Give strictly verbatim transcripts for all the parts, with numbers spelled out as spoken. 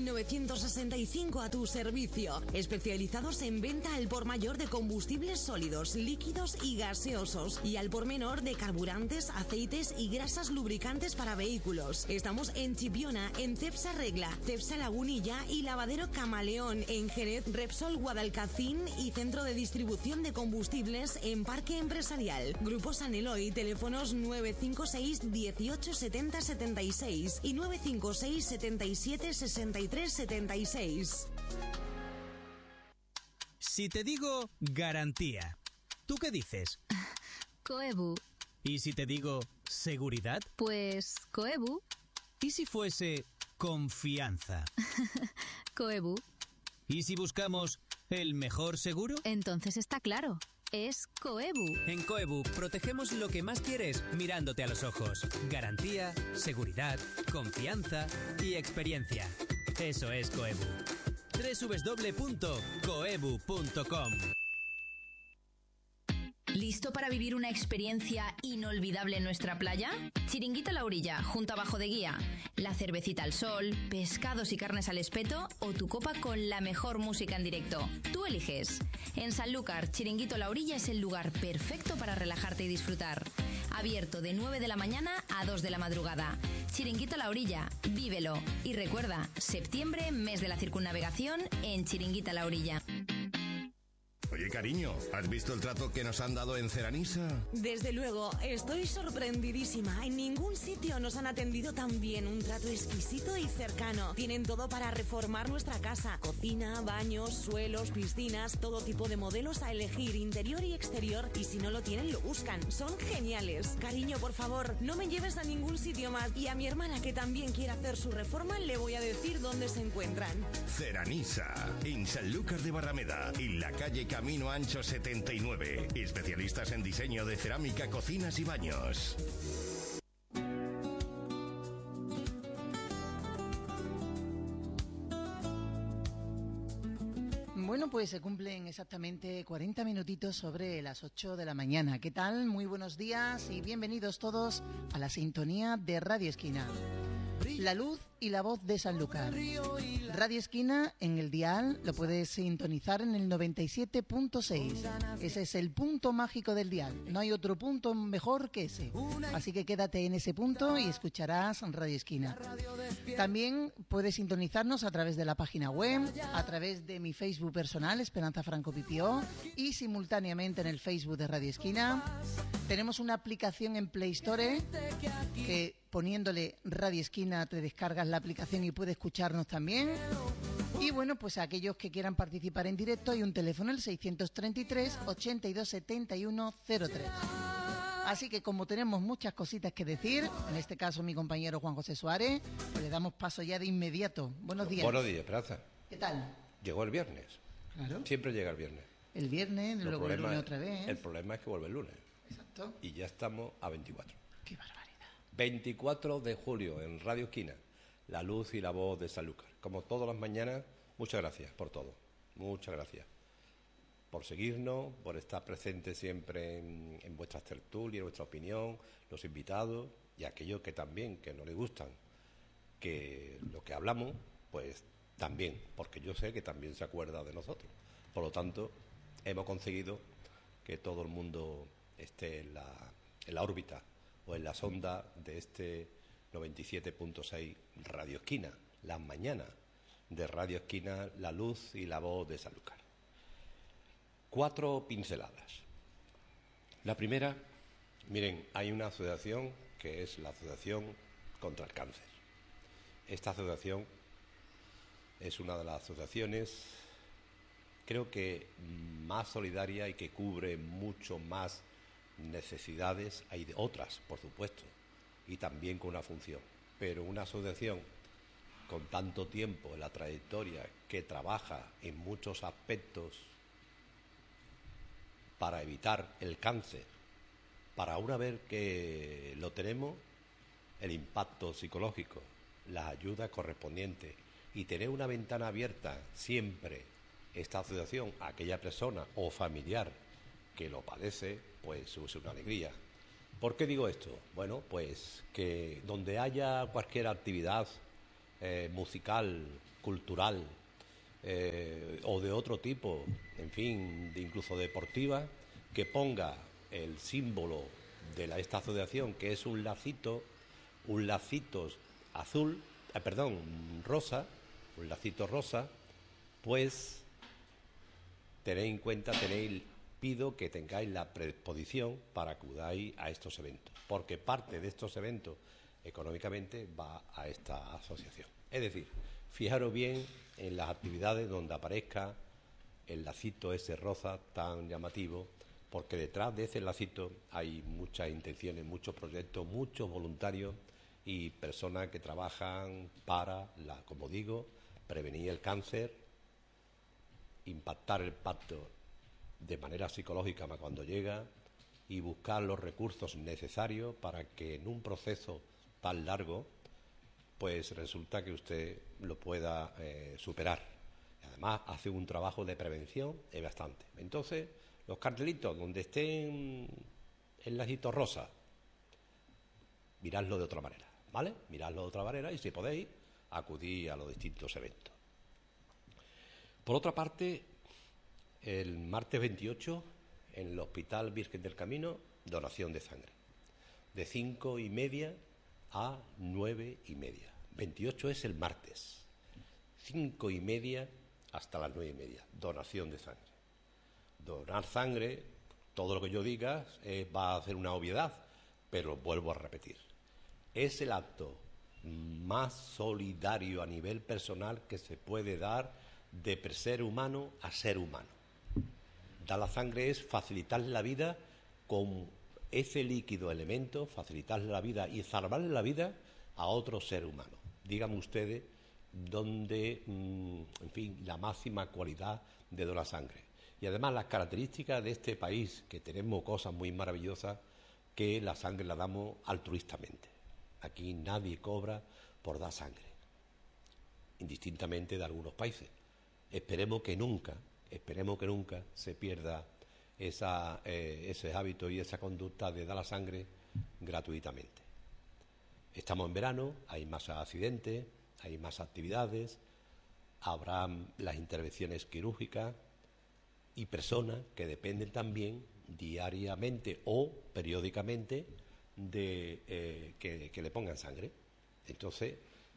mil novecientos sesenta y cinco a tu servicio. Especializados en venta al por mayor de combustibles sólidos, líquidos y gaseosos. Y al por menor de carburantes, aceites y grasas lubricantes para vehículos. Estamos en Chipiona, en Cepsa Regla, Cepsa Lagunilla y Lavadero Camaleón, en Jerez, Repsol Guadalcacín y Centro de Distribución de Combustibles en Parque Empresarial. Grupo San Eloy, teléfonos nueve cinco seis dieciocho setenta setenta y seis y nueve cinco seis setenta y siete sesenta y tres setenta y seis. Si te digo garantía, ¿tú qué dices? Coebu. ¿Y si te digo seguridad? Pues Coebu. ¿Y si fuese confianza? Coebu. ¿Y si buscamos el mejor seguro? Entonces está claro. Es Coebu. En Coebu protegemos lo que más quieres mirándote a los ojos. Garantía, seguridad, confianza y experiencia. Eso es Coebu. doble u doble u doble u punto coebu punto com. ¿Listo para vivir una experiencia inolvidable en nuestra playa? Chiringuito a la orilla, junto a Bajo de Guía. La cervecita al sol, pescados y carnes al espeto o tu copa con la mejor música en directo. Tú eliges. En Sanlúcar, Chiringuito a la orilla es el lugar perfecto para relajarte y disfrutar. Abierto de nueve de la mañana a dos de la madrugada. Chiringuito a la orilla, vívelo. Y recuerda, septiembre, mes de la circunnavegación en Chiringuito a la orilla. Oye, cariño, ¿has visto el trato que nos han dado en Ceranisa? Desde luego, estoy sorprendidísima. En ningún sitio nos han atendido tan bien. Un trato exquisito y cercano. Tienen todo para reformar nuestra casa. Cocina, baños, suelos, piscinas, todo tipo de modelos a elegir, interior y exterior. Y si no lo tienen, lo buscan. Son geniales. Cariño, por favor, no me lleves a ningún sitio más. Y a mi hermana, que también quiere hacer su reforma, le voy a decir dónde se encuentran. Ceranisa, en Sanlúcar de Barrameda, en la calle Camino Ancho setenta y nueve. Especialistas en diseño de cerámica, cocinas y baños. Bueno, pues se cumplen exactamente cuarenta minutitos sobre las ocho de la mañana. ¿Qué tal? Muy buenos días y bienvenidos todos a la sintonía de Radio Esquina. La luz y la voz de Sanlúcar. Radio Esquina en el dial lo puedes sintonizar en el noventa y siete punto seis. Ese es el punto mágico del dial. No hay otro punto mejor que ese. Así que quédate en ese punto y escucharás Radio Esquina. También puedes sintonizarnos a través de la página web, a través de mi Facebook personal, Esperanza Franco Pipió, y simultáneamente en el Facebook de Radio Esquina. Tenemos una aplicación en Play Store que poniéndole Radio Esquina te descargas la aplicación y puedes escucharnos también. Y bueno, pues a aquellos que quieran participar en directo hay un teléfono, el seiscientos treinta y tres, ochenta y dos setenta y uno cero tres. Así que como tenemos muchas cositas que decir, en este caso mi compañero Juan José Suárez, pues le damos paso ya de inmediato. Buenos días. Buenos días, Esperanza. ¿Qué tal? Llegó el viernes. Claro. Siempre llega el viernes. El viernes, luego el lunes otra vez. El problema es que vuelve el lunes. Exacto. Y ya estamos a veinticuatro. ¡Qué barbaridad! veinticuatro de julio en Radio Esquina, la luz y la voz de Sanlúcar. Como todas las mañanas, muchas gracias por todo. Muchas gracias por seguirnos, por estar presentes siempre en, en vuestras tertulias, en vuestra opinión, los invitados y aquellos que también, que no les gustan, que lo que hablamos, pues también, porque yo sé que también se acuerda de nosotros. Por lo tanto, hemos conseguido que todo el mundo esté en la, en la órbita o en la sonda de este noventa y siete punto seis Radio Esquina, las mañanas de Radio Esquina, la luz y la voz de Sanlúcar. Cuatro pinceladas. La primera, miren, hay una asociación que es la Asociación contra el Cáncer. Esta asociación es una de las asociaciones, creo que más solidaria y que cubre mucho más necesidades. Hay de otras, por supuesto, y también con una función, pero una asociación con tanto tiempo en la trayectoria, que trabaja en muchos aspectos para evitar el cáncer, para una vez que lo tenemos, el impacto psicológico, las ayudas correspondientes y tener una ventana abierta siempre esta asociación a aquella persona o familiar que lo padece, pues es una alegría. ¿Por qué digo esto? Bueno, pues que donde haya cualquier actividad eh, musical, cultural eh, o de otro tipo, en fin, de incluso deportiva, que ponga el símbolo de la, esta asociación, que es un lacito, un lacito azul, eh, perdón, rosa, un lacito rosa, pues tenéis en cuenta, tenéis, pido que tengáis la predisposición para que acudáis a estos eventos, porque parte de estos eventos económicamente va a esta asociación. Es decir, fijaros bien en las actividades donde aparezca el lacito ese rosa tan llamativo, porque detrás de ese lacito hay muchas intenciones, muchos proyectos, muchos voluntarios y personas que trabajan para, la, como digo, prevenir el cáncer, impactar el pacto de manera psicológica cuando llega y buscar los recursos necesarios para que en un proceso tan largo pues resulta que usted lo pueda eh, superar. Además hace un trabajo de prevención es bastante. Entonces los cartelitos donde estén el lacito rosa, miradlo de otra manera, ¿vale? Miradlo de otra manera y si podéis acudid a los distintos eventos. Por otra parte, el martes veintiocho, en el Hospital Virgen del Camino, donación de sangre. De cinco y media a nueve y media. veintiocho es el martes. Cinco y media hasta las nueve y media. Donación de sangre. Donar sangre, todo lo que yo diga eh, va a ser una obviedad, pero vuelvo a repetir. Es el acto más solidario a nivel personal que se puede dar de ser humano a ser humano. Dar la sangre es facilitarle la vida con ese líquido elemento, facilitarle la vida y salvarle la vida a otro ser humano. Díganme ustedes dónde, en fin, la máxima cualidad de donar sangre. Y además las características de este país, que tenemos cosas muy maravillosas, que la sangre la damos altruistamente. Aquí nadie cobra por dar sangre, indistintamente de algunos países. Esperemos que nunca, esperemos que nunca se pierda esa, eh, ese hábito y esa conducta de dar la sangre gratuitamente. Estamos en verano, hay más accidentes, hay más actividades, habrá las intervenciones quirúrgicas y personas que dependen también diariamente o periódicamente de eh, que, que le pongan sangre. Entonces,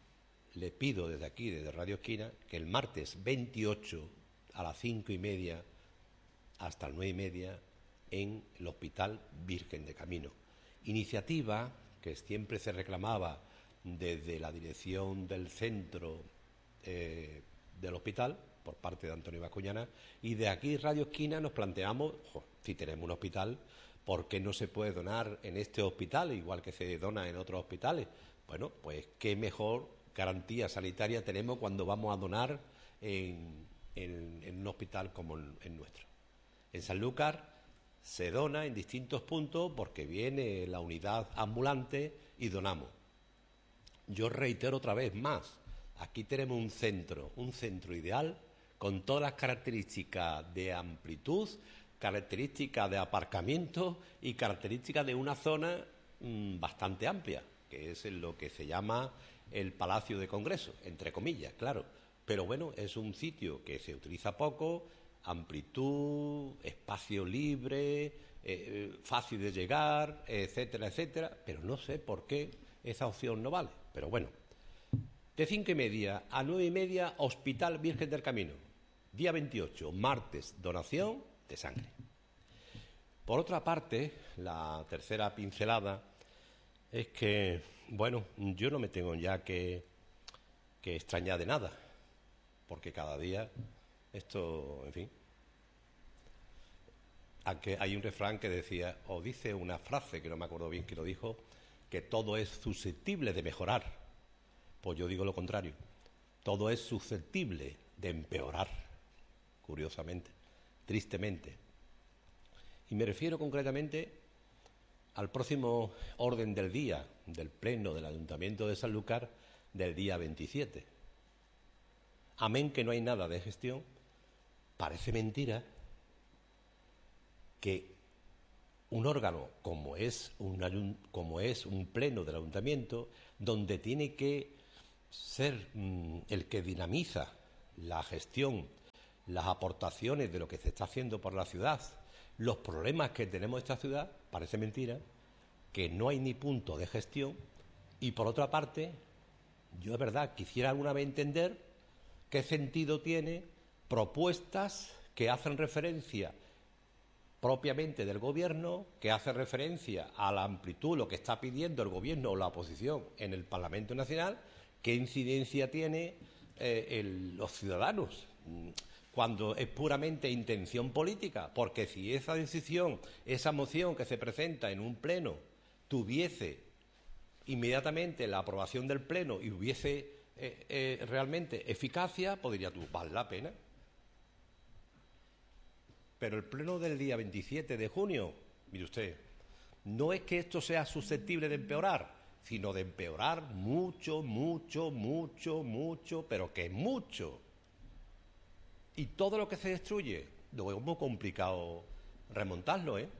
le pido desde aquí, desde Radio Esquina, que el martes veintiocho a las cinco y media hasta las nueve y media en el Hospital Virgen de Camino. Iniciativa que siempre se reclamaba desde la dirección del centro eh, del hospital, por parte de Antonio Bascuñana, y de aquí Radio Esquina nos planteamos, jo, si tenemos un hospital, ¿por qué no se puede donar en este hospital, igual que se dona en otros hospitales? Bueno, pues qué mejor garantía sanitaria tenemos cuando vamos a donar en, en, en un hospital como el, el nuestro. En Sanlúcar se dona en distintos puntos porque viene la unidad ambulante y donamos. Yo reitero otra vez más, aquí tenemos un centro, un centro ideal con todas las características de amplitud, características de aparcamiento y características de una zona mmm, bastante amplia, que es en lo que se llama el Palacio de Congreso, entre comillas, claro. Pero bueno, es un sitio que se utiliza poco, amplitud, espacio libre, eh, fácil de llegar, etcétera, etcétera, pero no sé por qué esa opción no vale. Pero bueno, de cinco y media a nueve y media, Hospital Virgen del Camino. Día veintiocho, martes, donación de sangre. Por otra parte, la tercera pincelada es que, bueno, yo no me tengo ya que, que extrañar de nada, porque cada día esto, en fin, aunque hay un refrán que decía, o dice una frase, que no me acuerdo bien quién lo dijo, que todo es susceptible de mejorar. Pues yo digo lo contrario, todo es susceptible de empeorar, curiosamente, tristemente. Y me refiero concretamente al próximo orden del día del Pleno del Ayuntamiento de Sanlúcar del día veintisiete. Amén que no hay nada de gestión, parece mentira que un órgano como es un, como es un pleno del ayuntamiento, donde tiene que ser mmm, el que dinamiza la gestión, las aportaciones de lo que se está haciendo por la ciudad, los problemas que tenemos en esta ciudad, parece mentira, que no hay ni punto de gestión. Y por otra parte, yo de verdad quisiera alguna vez entender qué sentido tiene propuestas que hacen referencia propiamente del Gobierno, que hacen referencia a la amplitud, lo que está pidiendo el Gobierno o la oposición en el Parlamento Nacional, qué incidencia tiene eh, el, los ciudadanos, cuando es puramente intención política, porque si esa decisión, esa moción que se presenta en un pleno tuviese inmediatamente la aprobación del pleno y hubiese eh, eh, realmente eficacia, podría tú, vale la pena. Pero el pleno del día veintisiete de junio, mire usted, no es que esto sea susceptible de empeorar, sino de empeorar mucho, mucho, mucho, mucho, pero que mucho. Y todo lo que se destruye, luego es muy complicado remontarlo, ¿eh?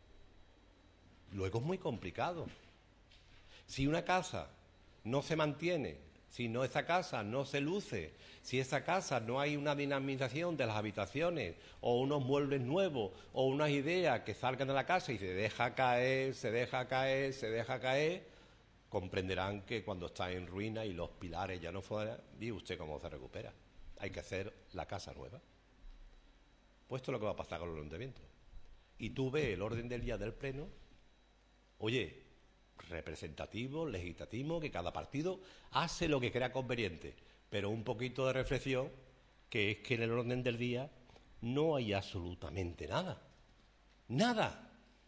Luego es muy complicado. Si una casa no se mantiene, si no esa casa no se luce, si esa casa no hay una dinamización de las habitaciones o unos muebles nuevos o unas ideas que salgan de la casa y se deja caer, se deja caer, se deja caer, comprenderán que cuando está en ruina y los pilares ya no fueran, ¿ve usted cómo se recupera? Hay que hacer la casa nueva. Pues esto es lo que va a pasar con los ayuntamientos. Y tú ves el orden del día del pleno, oye, representativo, legislativo, que cada partido hace lo que crea conveniente, pero un poquito de reflexión, que es que en el orden del día no hay absolutamente nada. Nada.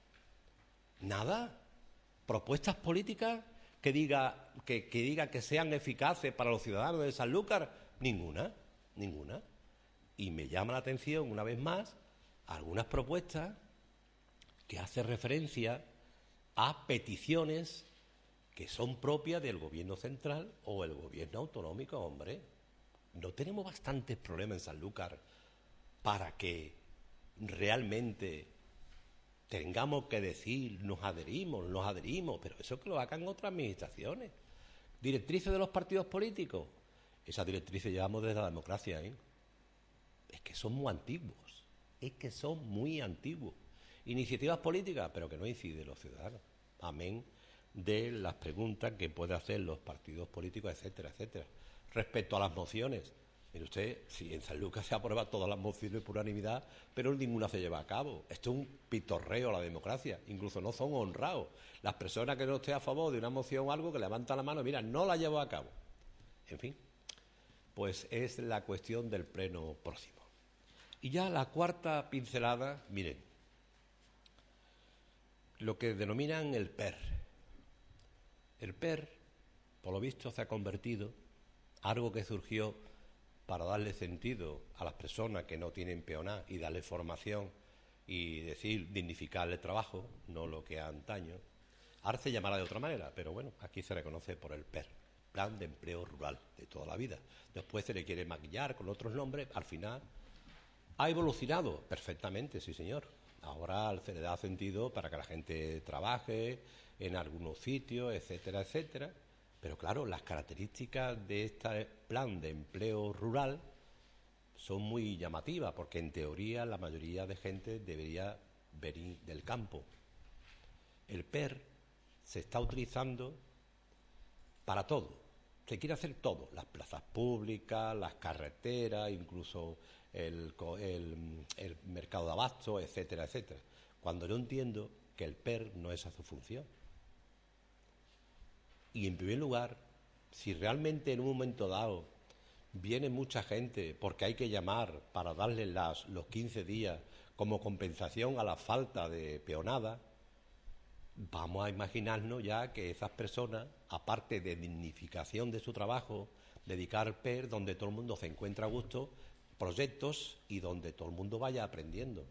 Nada. Propuestas políticas que diga que, que diga que sean eficaces para los ciudadanos de Sanlúcar, ninguna, ninguna. Y me llama la atención, una vez más, algunas propuestas que hacen referencia a peticiones que son propias del Gobierno central o el Gobierno autonómico. Hombre, no tenemos bastantes problemas en Sanlúcar para que realmente tengamos que decir nos adherimos, nos adherimos, pero eso que lo hagan otras administraciones. Directrices de los partidos políticos, esas directrices llevamos desde la democracia, ¿eh? Es que son muy antiguos, es que son muy antiguos. Iniciativas políticas, pero que no inciden los ciudadanos. Amén de las preguntas que pueden hacer los partidos políticos, etcétera, etcétera. Respecto a las mociones, mire usted, si en Sanlúcar se aprueban todas las mociones por unanimidad, pero ninguna se lleva a cabo. Esto es un pitorreo a la democracia, incluso no son honrados. Las personas que no estén a favor de una moción o algo, que levantan la mano, mira, no la llevo a cabo. En fin, pues es la cuestión del pleno próximo. Y ya la cuarta pincelada, miren, lo que denominan el P E R. El P E R, por lo visto, se ha convertido en algo que surgió para darle sentido a las personas que no tienen peoná y darle formación y decir, dignificar el trabajo, no lo que antaño. Ahora se llamará de otra manera, pero bueno, aquí se reconoce por el P E R, Plan de Empleo Rural, de toda la vida. Después se le quiere maquillar con otros nombres, al final ha evolucionado perfectamente, sí señor. Ahora se le da sentido para que la gente trabaje en algunos sitios, etcétera, etcétera. Pero claro, las características de este plan de empleo rural son muy llamativas, porque en teoría la mayoría de gente debería venir del campo. El P E R se está utilizando para todo. Se quiere hacer todo, las plazas públicas, las carreteras, incluso el, el, el mercado de abasto, etcétera, etcétera. Cuando yo entiendo que el P E R no es a su función. Y en primer lugar, si realmente en un momento dado viene mucha gente porque hay que llamar para darle las, los quince días como compensación a la falta de peonada, vamos a imaginarnos ya que esas personas, aparte de dignificación de su trabajo, dedicar al P E R donde todo el mundo se encuentra a gusto, proyectos y donde todo el mundo vaya aprendiendo.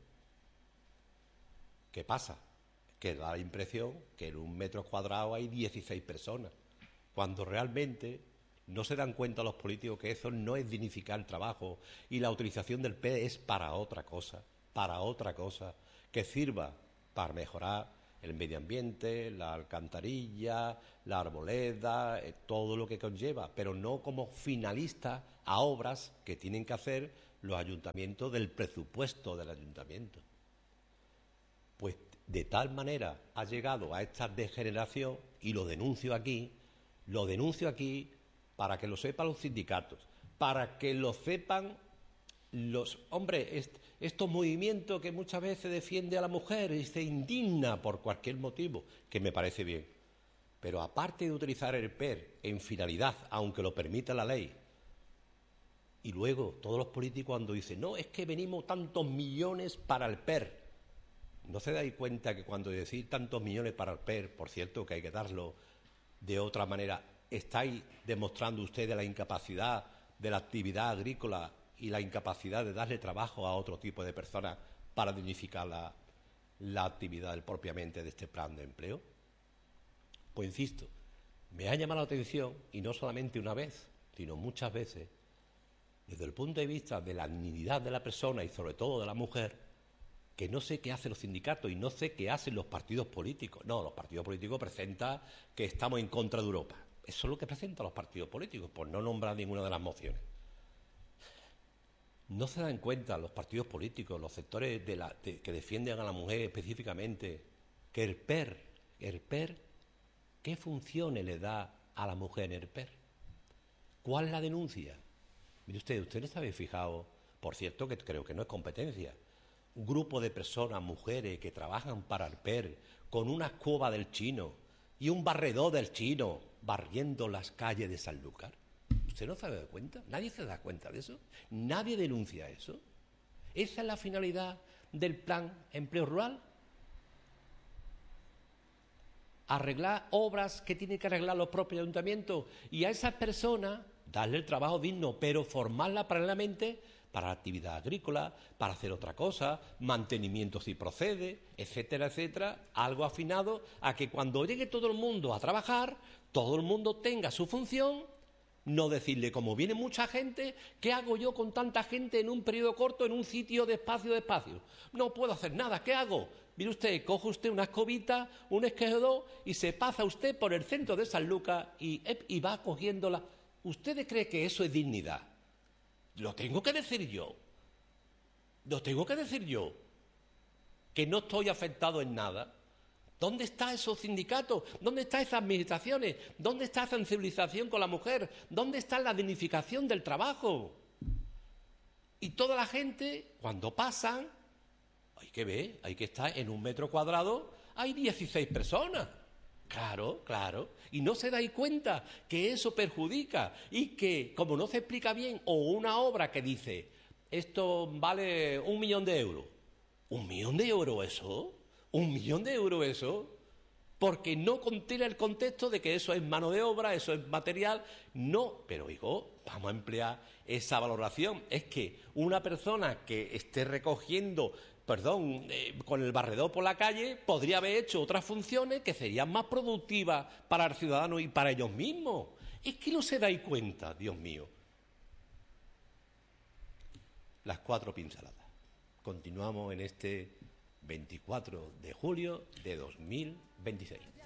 ¿Qué pasa? Que da la impresión que en un metro cuadrado hay dieciséis personas, cuando realmente no se dan cuenta los políticos que eso no es dignificar el trabajo y la utilización del P E R es para otra cosa, para otra cosa, que sirva para mejorar el medio ambiente, la alcantarilla, la arboleda, eh, todo lo que conlleva, pero no como finalista a obras que tienen que hacer los ayuntamientos del presupuesto del ayuntamiento. Pues de tal manera ha llegado a esta degeneración, y lo denuncio aquí, lo denuncio aquí para que lo sepan los sindicatos, para que lo sepan los... Hombre, est, estos movimientos que muchas veces defiende a la mujer y se indigna por cualquier motivo, que me parece bien, pero aparte de utilizar el P E R en finalidad, aunque lo permita la ley, y luego todos los políticos cuando dicen, no, es que venimos tantos millones para el P E R, ¿no se dais cuenta que cuando decís tantos millones para el P E R, por cierto, que hay que darlo de otra manera, estáis demostrando ustedes la incapacidad de la actividad agrícola y la incapacidad de darle trabajo a otro tipo de personas para dignificar la, la actividad propiamente de este plan de empleo? Pues insisto, me ha llamado la atención, y no solamente una vez, sino muchas veces, desde el punto de vista de la dignidad de la persona y sobre todo de la mujer, que no sé qué hacen los sindicatos y no sé qué hacen los partidos políticos. No, los partidos políticos presentan que estamos en contra de Europa. Eso es lo que presentan los partidos políticos, por no nombrar ninguna de las mociones. No se dan cuenta los partidos políticos, los sectores de la, de, que defienden a la mujer específicamente, que el P E R, el P E R, ¿qué funciones le da a la mujer en el P E R? ¿Cuál es la denuncia? Mire usted, usted no se había fijado, por cierto, que creo que no es competencia, un grupo de personas, mujeres, que trabajan para el P E R, con una escoba del Chino y un barredor del Chino, barriendo las calles de Sanlúcar. ¿Usted no se da cuenta? ¿Nadie se da cuenta de eso? ¿Nadie denuncia eso? ¿Esa es la finalidad del plan empleo rural? Arreglar obras que tienen que arreglar los propios ayuntamientos y a esas personas darle el trabajo digno, pero formarla paralelamente para la actividad agrícola, para hacer otra cosa, mantenimiento si procede, etcétera, etcétera, algo afinado a que cuando llegue todo el mundo a trabajar, todo el mundo tenga su función. No decirle, como viene mucha gente, ¿qué hago yo con tanta gente en un periodo corto, en un sitio de espacio de espacio? No puedo hacer nada, ¿qué hago? Mire usted, coge usted una escobita, un esquejedor y se pasa usted por el centro de Sanlúcar y, y va cogiéndola. ¿Usted cree que eso es dignidad? Lo tengo que decir yo. Lo tengo que decir yo. Que no estoy afectado en nada. ¿Dónde están esos sindicatos? ¿Dónde están esas administraciones? ¿Dónde está esa sensibilización con la mujer? ¿Dónde está la dignificación del trabajo? Y toda la gente, cuando pasan, hay que ver, hay que estar en un metro cuadrado, hay dieciséis personas. Claro, claro. Y no se dais cuenta que eso perjudica y que, como no se explica bien, o una obra que dice, esto vale un millón de euros. ¿Un millón de euros eso? ¿Un millón de euros eso? Porque no contiene el contexto de que eso es mano de obra, eso es material. No, pero hijo, vamos a emplear esa valoración. Es que una persona que esté recogiendo, perdón, eh, con el barredor por la calle, podría haber hecho otras funciones que serían más productivas para el ciudadano y para ellos mismos. Es que no se dais cuenta, Dios mío. Las cuatro pinceladas. Continuamos en este veinticuatro de julio de dos mil veintiséis.